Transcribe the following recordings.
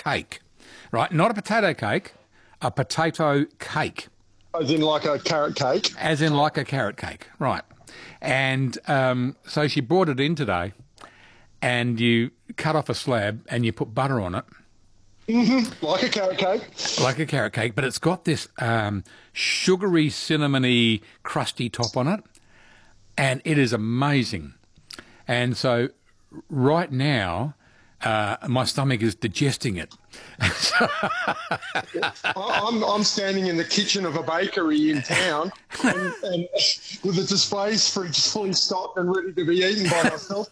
cake, right? Not a potato cake, a potato cake. As in like a carrot cake? As in like a carrot cake, right. And so she brought it in today, and you cut off a slab and you put butter on it. Mm-hmm. Like a carrot cake. Like a carrot cake, but it's got this sugary, cinnamony, crusty top on it, and it is amazing. And so right now, my stomach is digesting it. I'm standing in the kitchen of a bakery in town and with the displays fridge fully stocked and ready to be eaten by myself.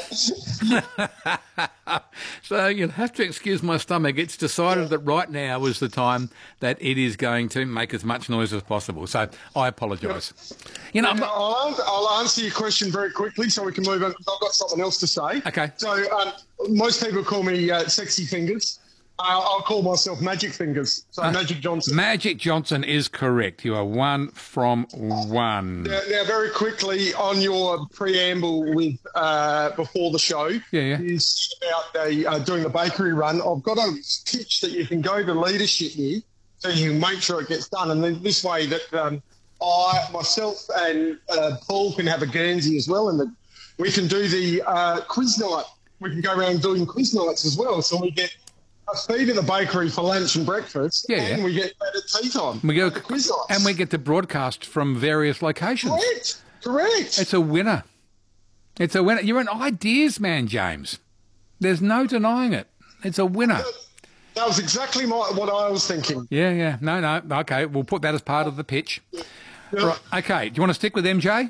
So you'll have to excuse my stomach. It's decided that right now is the time that it is going to make as much noise as possible. So I apologise. You know, I'll answer your question very quickly so we can move on. I've got something else to say. Okay. So most people call me Sexy Fingers. I'll call myself Magic Fingers. So Magic Johnson. Magic Johnson is correct. You are 1 from 1. Now, very quickly on your preamble with before the show, is about doing the bakery run. I've got a pitch that you can go to leadership here, so you can make sure it gets done. And then this way that myself and Paul can have a Guernsey as well, and we can do the quiz night. We can go around doing quiz nights as well, so we get a feed in the bakery for lunch and breakfast, and we get that at tea time. We go quiz nights. And we get to broadcast from various locations. Correct. It's a winner. It's a winner. You're an ideas man, James. There's no denying it. It's a winner. That was exactly what I was thinking. Yeah. No. Okay, we'll put that as part of the pitch. Right. Okay, do you want to stick with MJ?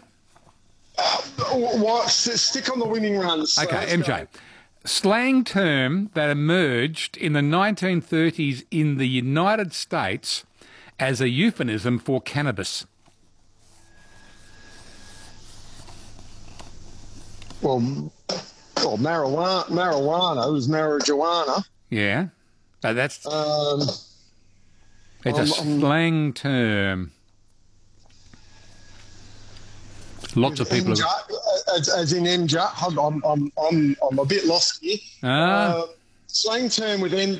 Stick on the winning runs. Okay, MJ. Slang term that emerged in the 1930s in the United States as a euphemism for cannabis. Well, marijuana was marijuana. Yeah, but that's it's a slang term. Lots of people. As in MJ, I'm a bit lost here. Slang term with